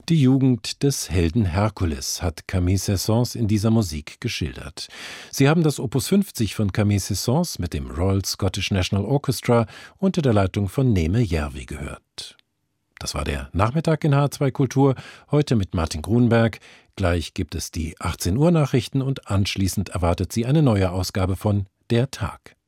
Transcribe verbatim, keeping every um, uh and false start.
Die Jugend des Helden Herkules hat Camille Saint-Saëns in dieser Musik geschildert. Sie haben das Opus fünfzig von Camille Saint-Saëns mit dem Royal Scottish National Orchestra unter der Leitung von Neeme Järvi gehört. Das war der Nachmittag in H R zwei Kultur, heute mit Martin Grunberg. Gleich gibt es die achtzehn Uhr Nachrichten und anschließend erwartet Sie eine neue Ausgabe von Der Tag.